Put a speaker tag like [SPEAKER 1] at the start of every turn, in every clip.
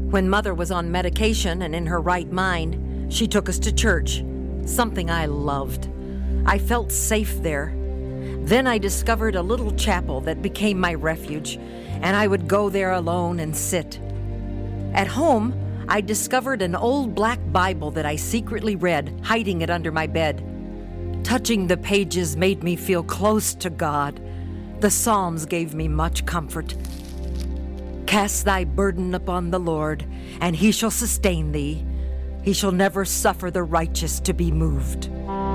[SPEAKER 1] When Mother was on medication and in her right mind, she took us to church, something I loved. I felt safe there. Then I discovered a little chapel that became my refuge, and I would go there alone and sit. At home, I discovered an old black Bible that I secretly read, hiding it under my bed. Touching the pages made me feel close to God. The Psalms gave me much comfort. Cast thy burden upon the Lord, and he shall sustain thee. He shall never suffer the righteous to be moved.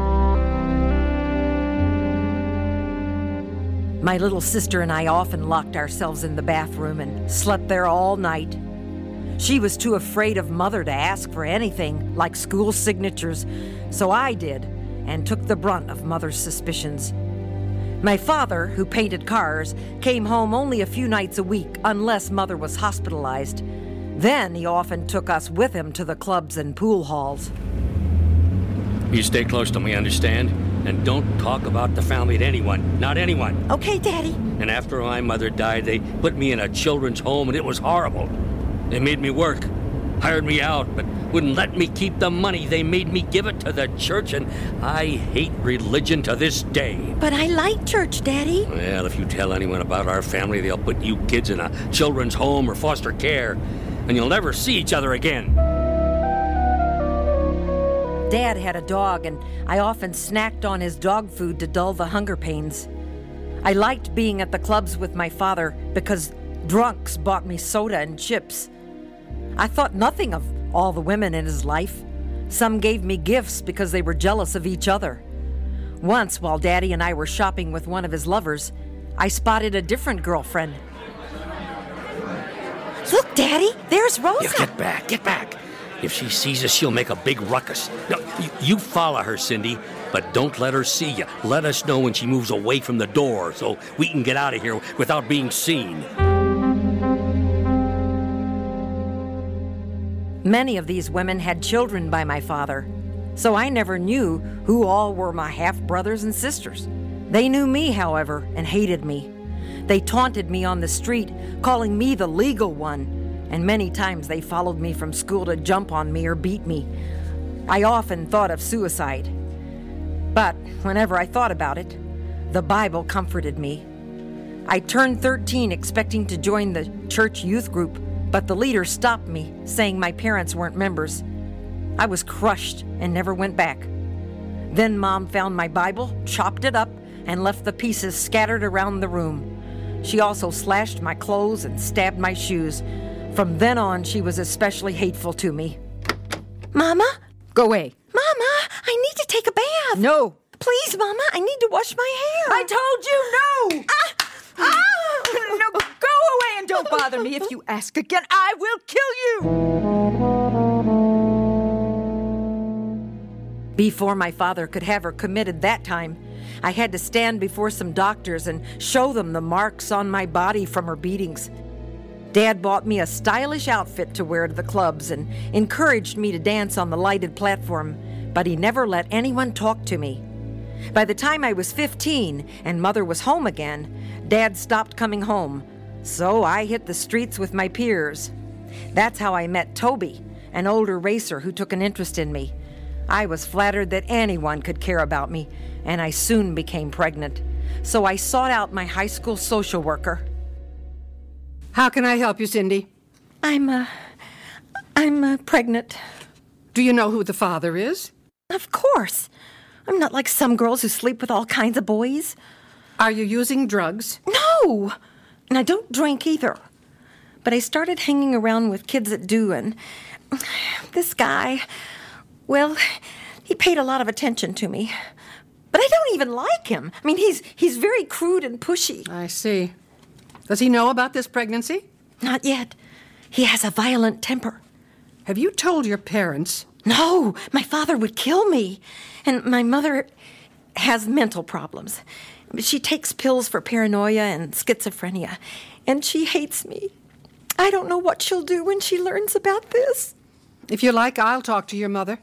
[SPEAKER 1] My little sister and I often locked ourselves in the bathroom and slept there all night. She was too afraid of Mother to ask for anything, like school signatures, so I did, and took the brunt of Mother's suspicions. My father, who painted cars, came home only a few nights a week, unless Mother was hospitalized. Then he often took us with him to the clubs and pool halls.
[SPEAKER 2] You stay close to me, understand? And don't talk about the family to anyone. Not anyone.
[SPEAKER 1] Okay, Daddy.
[SPEAKER 2] And after my mother died, they put me in a children's home, and it was horrible. They made me work, hired me out, but wouldn't let me keep the money. They made me give it to the church, and I hate religion to this day.
[SPEAKER 1] But I like church, Daddy.
[SPEAKER 2] Well, if you tell anyone about our family, they'll put you kids in a children's home or foster care, and you'll never see each other again.
[SPEAKER 1] Dad had a dog, and I often snacked on his dog food to dull the hunger pains. I liked being at the clubs with my father because drunks bought me soda and chips. I thought nothing of all the women in his life. Some gave me gifts because they were jealous of each other. Once, while Daddy and I were shopping with one of his lovers, I spotted a different girlfriend. Look, Daddy, there's Rosa.
[SPEAKER 2] Yeah, get back. If she sees us, she'll make a big ruckus. No, you follow her, Cindy, but don't let her see you. Let us know when she moves away from the door so we can get out of here without being seen.
[SPEAKER 1] Many of these women had children by my father, so I never knew who all were my half-brothers and sisters. They knew me, however, and hated me. They taunted me on the street, calling me the legal one, and many times they followed me from school to jump on me or beat me. I often thought of suicide. But whenever I thought about it, the Bible comforted me. I turned 13 expecting to join the church youth group, but the leader stopped me, saying my parents weren't members. I was crushed and never went back. Then Mom found my Bible, chopped it up, and left the pieces scattered around the room. She also slashed my clothes and stabbed my shoes. From then on, she was especially hateful to me. Mama?
[SPEAKER 3] Go away.
[SPEAKER 1] Mama, I need to take a bath.
[SPEAKER 3] No.
[SPEAKER 1] Please, Mama, I need to wash my hair.
[SPEAKER 3] I told you no. No, go away and don't bother me. If you ask again, I will kill you.
[SPEAKER 1] Before my father could have her committed that time, I had to stand before some doctors and show them the marks on my body from her beatings. Dad bought me a stylish outfit to wear to the clubs and encouraged me to dance on the lighted platform, but he never let anyone talk to me. By the time I was 15 and Mother was home again, Dad stopped coming home, so I hit the streets with my peers. That's how I met Toby, an older racer who took an interest in me. I was flattered that anyone could care about me, and I soon became pregnant. So I sought out my high school social worker.
[SPEAKER 3] How can I help you, Cindy?
[SPEAKER 1] I'm pregnant.
[SPEAKER 3] Do you know who the father is?
[SPEAKER 1] Of course. I'm not like some girls who sleep with all kinds of boys.
[SPEAKER 3] Are you using drugs?
[SPEAKER 1] No! And I don't drink either. But I started hanging around with kids that do, and this guy, well, he paid a lot of attention to me. But I don't even like him. I mean, he's very crude and pushy.
[SPEAKER 3] I see. Does he know about this pregnancy?
[SPEAKER 1] Not yet. He has a violent temper.
[SPEAKER 3] Have you told your parents?
[SPEAKER 1] No, my father would kill me. And my mother has mental problems. She takes pills for paranoia and schizophrenia. And she hates me. I don't know what she'll do when she learns about this.
[SPEAKER 3] If you like, I'll talk to your mother.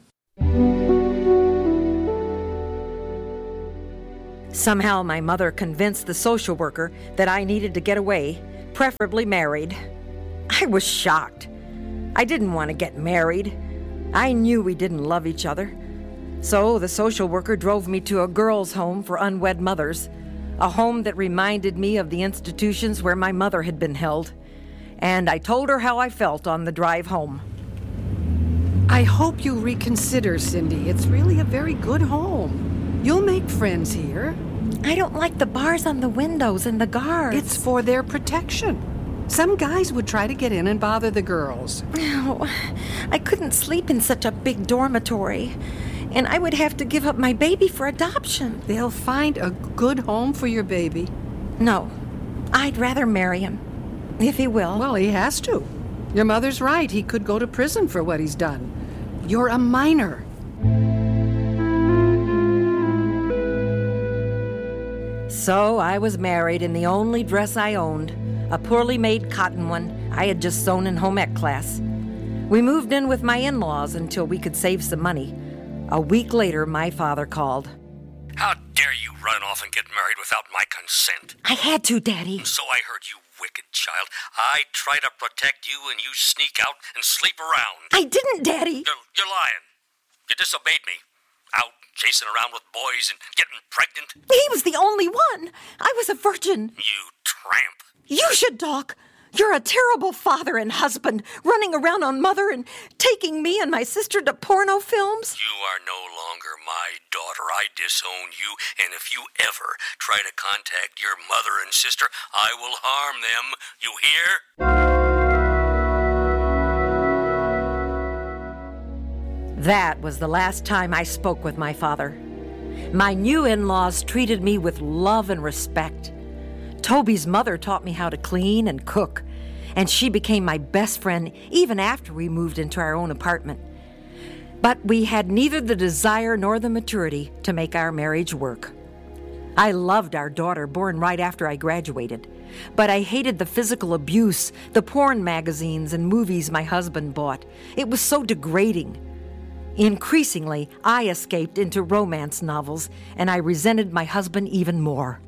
[SPEAKER 1] Somehow my mother convinced the social worker that I needed to get away, preferably married. I was shocked. I didn't want to get married. I knew we didn't love each other. So the social worker drove me to a girls' home for unwed mothers, a home that reminded me of the institutions where my mother had been held. And I told her how I felt on the drive home.
[SPEAKER 4] I hope you reconsider, Cindy. It's really a very good home. You'll make friends here.
[SPEAKER 1] I don't like the bars on the windows and the guards.
[SPEAKER 4] It's for their protection. Some guys would try to get in and bother the girls.
[SPEAKER 1] Oh, I couldn't sleep in such a big dormitory. And I would have to give up my baby for adoption.
[SPEAKER 4] They'll find a good home for your baby.
[SPEAKER 1] No, I'd rather marry him, if he will.
[SPEAKER 4] Well, he has to. Your mother's right. He could go to prison for what he's done. You're a minor.
[SPEAKER 1] So I was married in the only dress I owned, a poorly made cotton one I had just sewn in home ec class. We moved in with my in-laws until we could save some money. A week later, my father called.
[SPEAKER 2] How dare you run off and get married without my consent?
[SPEAKER 1] I had to, Daddy.
[SPEAKER 2] So I heard, you wicked child. I try to protect you and you sneak out and sleep around.
[SPEAKER 1] I didn't, Daddy.
[SPEAKER 2] You're lying. You disobeyed me. Out chasing around with boys and getting pregnant.
[SPEAKER 1] He was the only one. I was a virgin.
[SPEAKER 2] You tramp.
[SPEAKER 1] You should talk. You're a terrible father and husband, running around on Mother and taking me and my sister to porno films.
[SPEAKER 2] You are no longer my daughter. I disown you, and if you ever try to contact your mother and sister, I will harm them. You hear?
[SPEAKER 1] That was the last time I spoke with my father. My new in-laws treated me with love and respect. Toby's mother taught me how to clean and cook, and she became my best friend even after we moved into our own apartment. But we had neither the desire nor the maturity to make our marriage work. I loved our daughter, born right after I graduated, but I hated the physical abuse, the porn magazines and movies my husband bought. It was so degrading. Increasingly, I escaped into romance novels, and I resented my husband even more.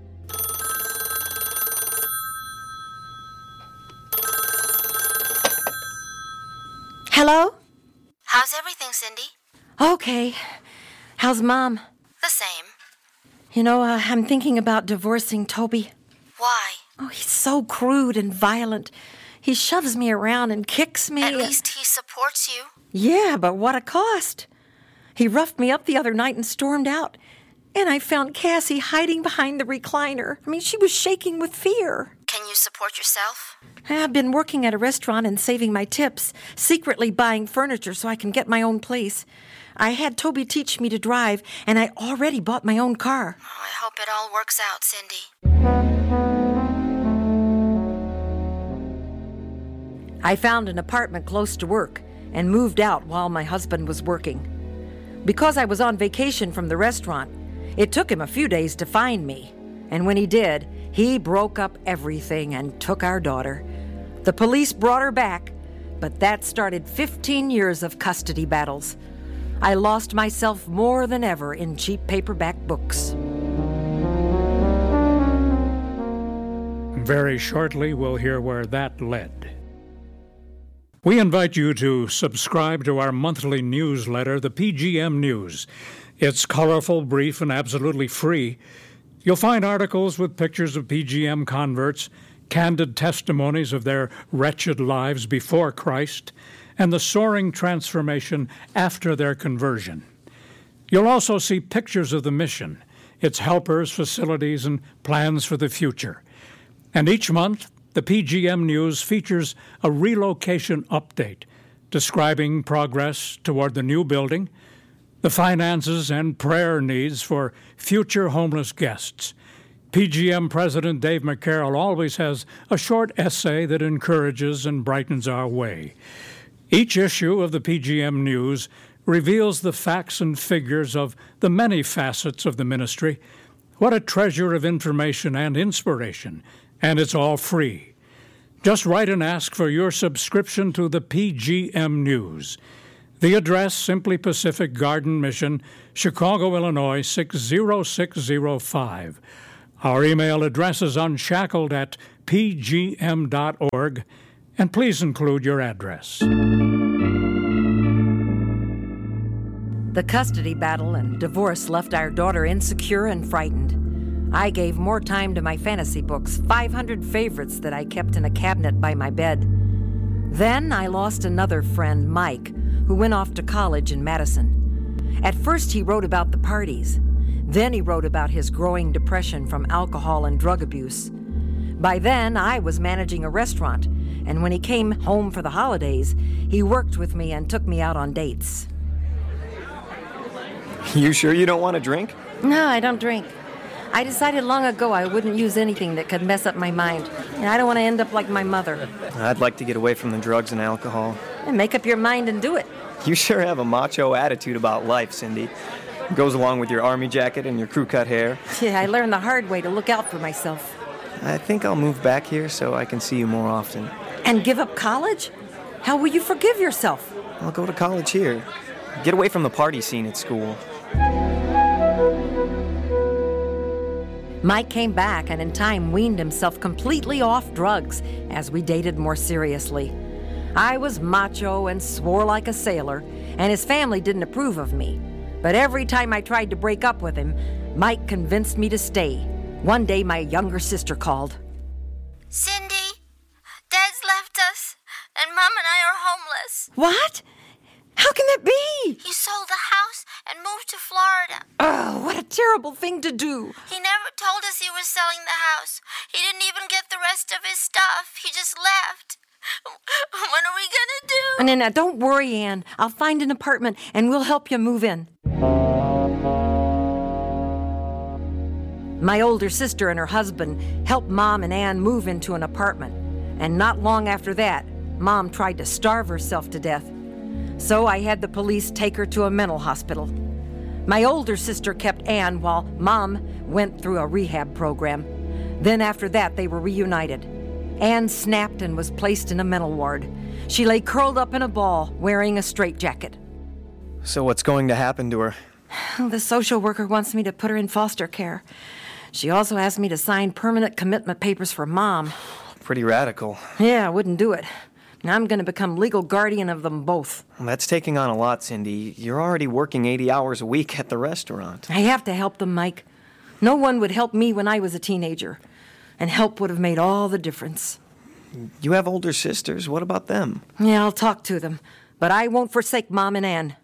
[SPEAKER 1] Hello?
[SPEAKER 5] How's everything, Cindy?
[SPEAKER 1] Okay. How's Mom?
[SPEAKER 5] The same.
[SPEAKER 1] You know, I'm thinking about divorcing Toby.
[SPEAKER 5] Why?
[SPEAKER 1] Oh, he's so crude and violent. He shoves me around and kicks me.
[SPEAKER 5] At least he supports you.
[SPEAKER 1] Yeah, but what a cost. He roughed me up the other night and stormed out. And I found Cassie hiding behind the recliner. I mean, she was shaking with fear.
[SPEAKER 5] Can you support yourself?
[SPEAKER 1] I've been working at a restaurant and saving my tips, secretly buying furniture so I can get my own place. I had Toby teach me to drive, and I already bought my own car.
[SPEAKER 5] Oh, I hope it all works out, Cindy.
[SPEAKER 1] I found an apartment close to work and moved out while my husband was working. Because I was on vacation from the restaurant, it took him a few days to find me. And when he did, he broke up everything and took our daughter. The police brought her back, but that started 15 years of custody battles. I lost myself more than ever in cheap paperback books.
[SPEAKER 6] Very shortly, we'll hear where that led. We invite you to subscribe to our monthly newsletter, the PGM News. It's colorful, brief, and absolutely free. You'll find articles with pictures of PGM converts, candid testimonies of their wretched lives before Christ, and the soaring transformation after their conversion. You'll also see pictures of the mission, its helpers, facilities, and plans for the future. And each month, the PGM News features a relocation update describing progress toward the new building, the finances and prayer needs for future homeless guests. PGM President Dave McCarroll always has a short essay that encourages and brightens our way. Each issue of the PGM News reveals the facts and figures of the many facets of the ministry. What a treasure of information and inspiration, and it's all free. Just write and ask for your subscription to the PGM News. The address, Simply Pacific Garden Mission, Chicago, Illinois, 60605. Our email address is unshackled@pgm.org, And please include your address.
[SPEAKER 1] The custody battle and divorce left our daughter insecure and frightened. I gave more time to my fantasy books, 500 favorites that I kept in a cabinet by my bed. Then I lost another friend, Mike, who went off to college in Madison. At first he wrote about the parties. Then he wrote about his growing depression from alcohol and drug abuse. By then, I was managing a restaurant, and when he came home for the holidays, he worked with me and took me out on dates.
[SPEAKER 7] You sure you don't want a drink?
[SPEAKER 1] No, I don't drink. I decided long ago I wouldn't use anything that could mess up my mind, and I don't want to end up like my mother.
[SPEAKER 7] I'd like to get away from the drugs and alcohol.
[SPEAKER 1] And make up your mind and do it.
[SPEAKER 7] You sure have a macho attitude about life, Cindy. It goes along with your army jacket and your crew-cut hair.
[SPEAKER 1] Yeah, I learned the hard way to look out for myself.
[SPEAKER 7] I think I'll move back here so I can see you more often.
[SPEAKER 1] And give up college? How will you forgive yourself?
[SPEAKER 7] I'll go to college here. Get away from the party scene at school.
[SPEAKER 1] Mike came back and in time weaned himself completely off drugs as we dated more seriously. I was macho and swore like a sailor, and his family didn't approve of me. But every time I tried to break up with him, Mike convinced me to stay. One day my younger sister called.
[SPEAKER 5] Cindy, Dad's left us, and Mom and I are homeless.
[SPEAKER 1] What? How can that be?
[SPEAKER 5] He sold the house and moved to Florida.
[SPEAKER 1] Oh, what a terrible thing to do.
[SPEAKER 5] He never told us he was selling the house. He didn't even get the rest of his stuff. He just left. What are we gonna do?
[SPEAKER 1] Now, don't worry, Ann. I'll find an apartment and we'll help you move in. My older sister and her husband helped Mom and Ann move into an apartment. And not long after that, Mom tried to starve herself to death. So I had the police take her to a mental hospital. My older sister kept Ann while Mom went through a rehab program. Then after that, they were reunited. Ann snapped and was placed in a mental ward. She lay curled up in a ball, wearing a straitjacket.
[SPEAKER 7] So what's going to happen to her?
[SPEAKER 1] The social worker wants me to put her in foster care. She also asked me to sign permanent commitment papers for Mom.
[SPEAKER 7] Pretty radical.
[SPEAKER 1] Yeah, I wouldn't do it. Now I'm going to become legal guardian of them both.
[SPEAKER 7] Well, that's taking on a lot, Cindy. You're already working 80 hours a week at the restaurant.
[SPEAKER 1] I have to help them, Mike. No one would help me when I was a teenager. And help would have made all the difference.
[SPEAKER 7] You have older sisters. What about them?
[SPEAKER 1] Yeah, I'll talk to them. But I won't forsake Mom and Ann.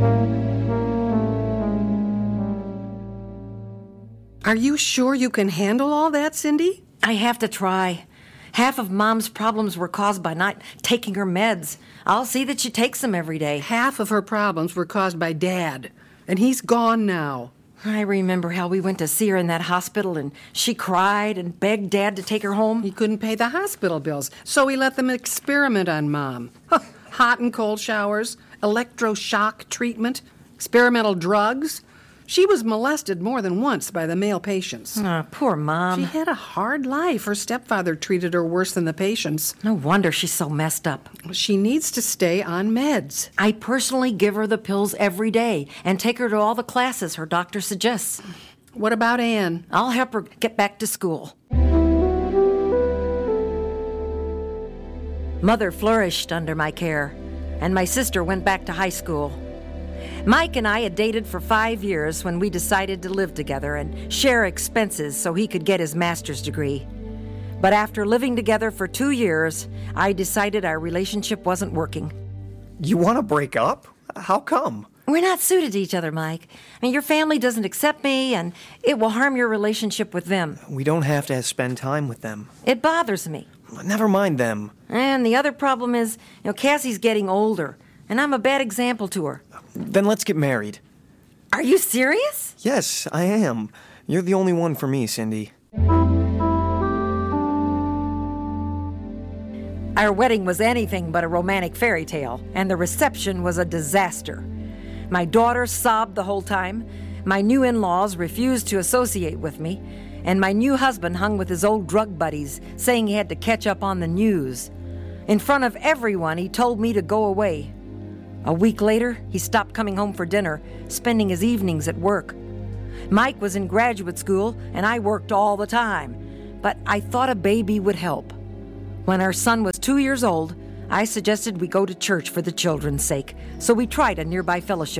[SPEAKER 4] Are you sure you can handle all that, Cindy?
[SPEAKER 1] I have to try. Half of Mom's problems were caused by not taking her meds. I'll see that she takes them every day.
[SPEAKER 4] Half of her problems were caused by Dad, and he's gone now.
[SPEAKER 1] I remember how we went to see her in that hospital, and she cried and begged Dad to take her home.
[SPEAKER 4] He couldn't pay the hospital bills, so he let them experiment on Mom. Hot and cold showers, electroshock treatment, experimental drugs. She was molested more than once by the male patients.
[SPEAKER 1] Oh, poor Mom.
[SPEAKER 4] She had a hard life. Her stepfather treated her worse than the patients.
[SPEAKER 1] No wonder she's so messed up.
[SPEAKER 4] She needs to stay on meds.
[SPEAKER 1] I personally give her the pills every day and take her to all the classes her doctor suggests.
[SPEAKER 4] What about Ann?
[SPEAKER 1] I'll help her get back to school. Mother flourished under my care, and my sister went back to high school. Mike and I had dated for 5 years when we decided to live together and share expenses so he could get his master's degree. But after living together for 2 years, I decided our relationship wasn't working.
[SPEAKER 7] You want to break up? How come?
[SPEAKER 1] We're not suited to each other, Mike. Your family doesn't accept me, and it will harm your relationship with them.
[SPEAKER 7] We don't have to spend time with them.
[SPEAKER 1] It bothers me.
[SPEAKER 7] Never mind them.
[SPEAKER 1] And the other problem is, Cassie's getting older, and I'm a bad example to her.
[SPEAKER 7] Then let's get married.
[SPEAKER 1] Are you serious?
[SPEAKER 7] Yes, I am. You're the only one for me, Cindy.
[SPEAKER 1] Our wedding was anything but a romantic fairy tale, and the reception was a disaster. My daughter sobbed the whole time, my new in-laws refused to associate with me, and my new husband hung with his old drug buddies, saying he had to catch up on the news. In front of everyone, he told me to go away. A week later, he stopped coming home for dinner, spending his evenings at work. Mike was in graduate school, and I worked all the time, but I thought a baby would help. When our son was 2 years old, I suggested we go to church for the children's sake, so we tried a nearby fellowship.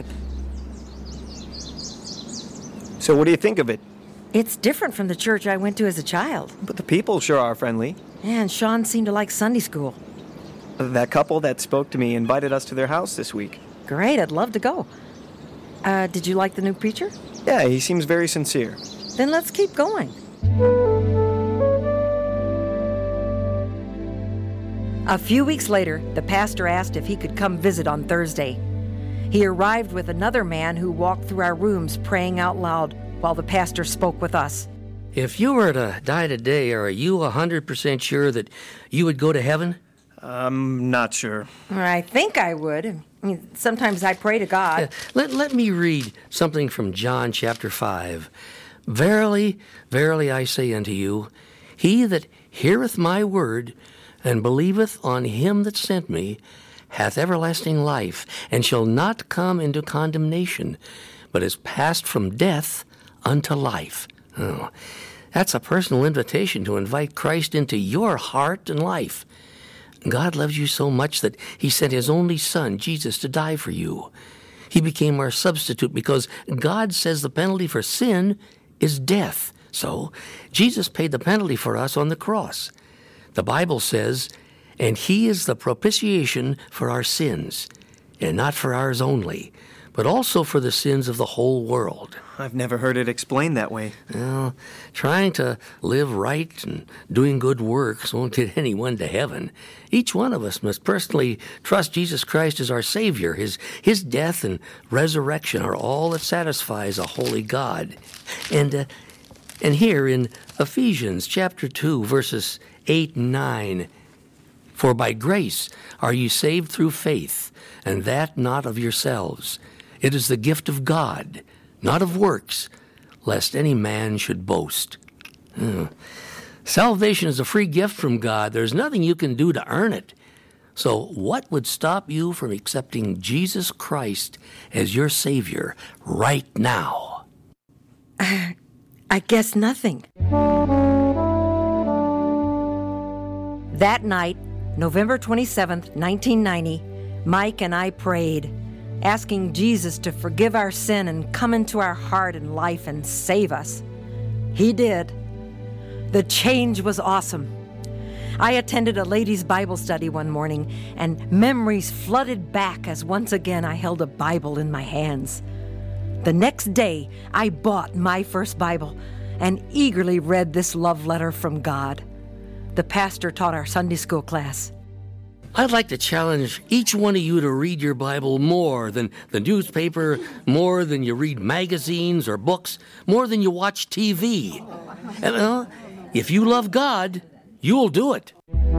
[SPEAKER 7] So what do you think of it?
[SPEAKER 1] It's different from the church I went to as a child.
[SPEAKER 7] But the people sure are friendly.
[SPEAKER 1] And Sean seemed to like Sunday school.
[SPEAKER 7] That couple that spoke to me invited us to their house this week.
[SPEAKER 1] Great, I'd love to go. Did you like the new preacher?
[SPEAKER 7] Yeah, he seems very sincere.
[SPEAKER 1] Then let's keep going. A few weeks later, the pastor asked if he could come visit on Thursday. He arrived with another man who walked through our rooms praying out loud while the pastor spoke with us.
[SPEAKER 2] If you were to die today, are you 100% sure that you would go to heaven?
[SPEAKER 7] I'm not sure.
[SPEAKER 1] I think I would. I mean, sometimes I pray to God.
[SPEAKER 2] Let me read something from John chapter 5. Verily, verily, I say unto you, he that heareth my word and believeth on him that sent me hath everlasting life, and shall not come into condemnation, but is passed from death unto life. Oh, that's a personal invitation to invite Christ into your heart and life. God loves you so much that he sent his only son, Jesus, to die for you. He became our substitute because God says the penalty for sin is death. So Jesus paid the penalty for us on the cross. The Bible says, and he is the propitiation for our sins, and not for ours only, but also for the sins of the whole world.
[SPEAKER 7] I've never heard it explained that way.
[SPEAKER 2] Well, trying to live right and doing good works won't get anyone to heaven. Each one of us must personally trust Jesus Christ as our Savior. His death and resurrection are all that satisfies a holy God. And here in Ephesians chapter 2, verses 8 and 9, for by grace are ye saved through faith, and that not of yourselves. It is the gift of God, not of works, lest any man should boast. Salvation is a free gift from God. There's nothing you can do to earn it. So what would stop you from accepting Jesus Christ as your Savior right now?
[SPEAKER 1] I guess nothing. That night, November 27th, 1990, Mike and I prayed, asking Jesus to forgive our sin and come into our heart and life and save us. He did. The change was awesome. I attended a ladies' Bible study one morning, and memories flooded back as once again I held a Bible in my hands. The next day, I bought my first Bible and eagerly read this love letter from God. The pastor taught our Sunday school class.
[SPEAKER 2] I'd like to challenge each one of you to read your Bible more than the newspaper, more than you read magazines or books, more than you watch TV. And, if you love God, you'll do it.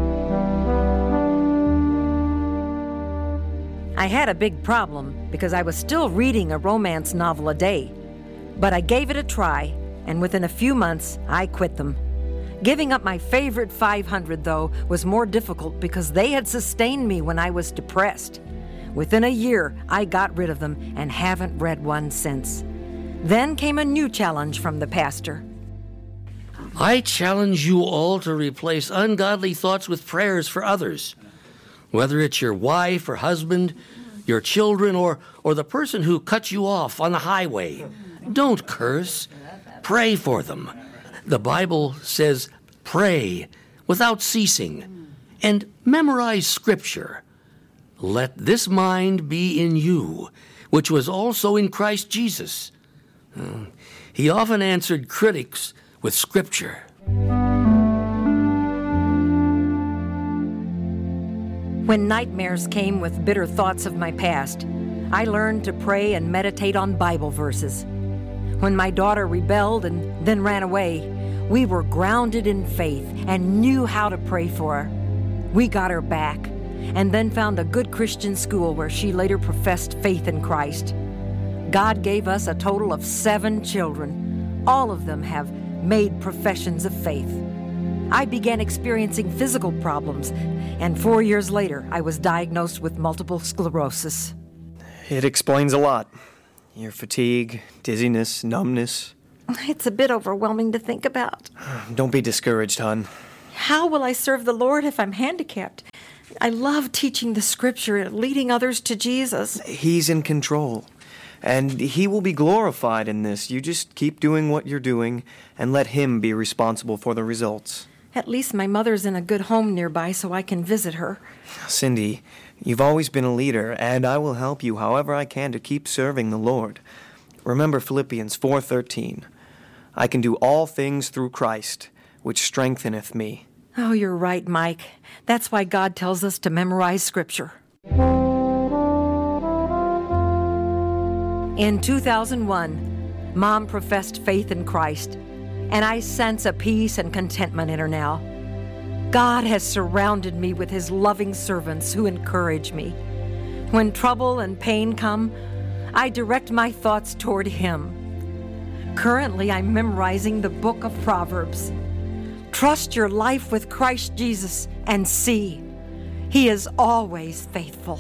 [SPEAKER 1] I had a big problem because I was still reading a romance novel a day. But I gave it a try, and within a few months, I quit them. Giving up my favorite 500, though, was more difficult because they had sustained me when I was depressed. Within a year, I got rid of them and haven't read one since. Then came a new challenge from the pastor.
[SPEAKER 2] I challenge you all to replace ungodly thoughts with prayers for others. Whether it's your wife or husband, your children, or the person who cut you off on the highway. Don't curse. Pray for them. The Bible says, pray without ceasing, and memorize Scripture. Let this mind be in you, which was also in Christ Jesus. He often answered critics with Scripture.
[SPEAKER 1] When nightmares came with bitter thoughts of my past, I learned to pray and meditate on Bible verses. When my daughter rebelled and then ran away, we were grounded in faith and knew how to pray for her. We got her back and then found a good Christian school where she later professed faith in Christ. God gave us a total of 7 children. All of them have made professions of faith. I began experiencing physical problems, and 4 years later, I was diagnosed with multiple sclerosis.
[SPEAKER 7] It explains a lot. Your fatigue, dizziness, numbness.
[SPEAKER 1] It's a bit overwhelming to think about.
[SPEAKER 7] Don't be discouraged, hon.
[SPEAKER 1] How will I serve the Lord if I'm handicapped? I love teaching the scripture and leading others to Jesus.
[SPEAKER 7] He's in control, and He will be glorified in this. You just keep doing what you're doing and let Him be responsible for the results.
[SPEAKER 1] At least my mother's in a good home nearby so I can visit her.
[SPEAKER 7] Cindy, you've always been a leader, and I will help you however I can to keep serving the Lord. Remember Philippians 4:13. I can do all things through Christ, which strengtheneth me.
[SPEAKER 1] Oh, you're right, Mike. That's why God tells us to memorize Scripture. In 2001, Mom professed faith in Christ, and I sense a peace and contentment in her now. God has surrounded me with His loving servants who encourage me. When trouble and pain come, I direct my thoughts toward Him. Currently, I'm memorizing the book of Proverbs. Trust your life with Christ Jesus and see, He is always faithful.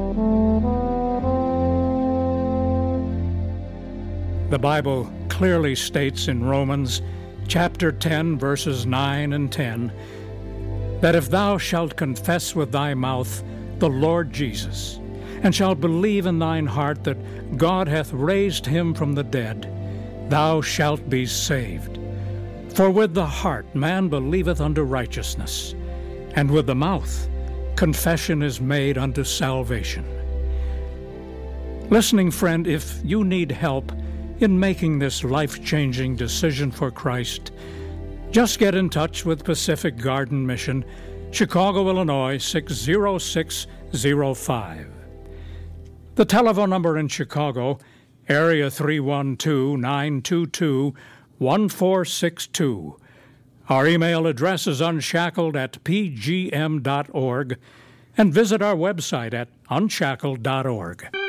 [SPEAKER 6] The Bible clearly states in Romans chapter 10, verses 9 and 10, that if thou shalt confess with thy mouth the Lord Jesus, and shalt believe in thine heart that God hath raised him from the dead, thou shalt be saved. For with the heart man believeth unto righteousness, and with the mouth confession is made unto salvation. Listening friend, if you need help in making this life-changing decision for Christ, just get in touch with Pacific Garden Mission, Chicago, Illinois 60605. The telephone number in Chicago, area 312-922-1462. Our email address is unshackled@pgm.org, and visit our website at unshackled.org.